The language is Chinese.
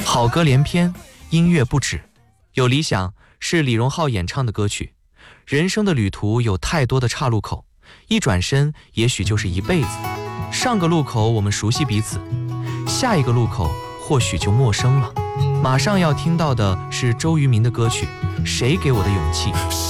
好歌连篇，音乐不止。有理想是李荣浩演唱的歌曲。人生的旅途有太多的岔路口，一转身也许就是一辈子。上个路口我们熟悉彼此，下一个路口或许就陌生了。马上要听到的是周渝民的歌曲《谁给我的勇气》。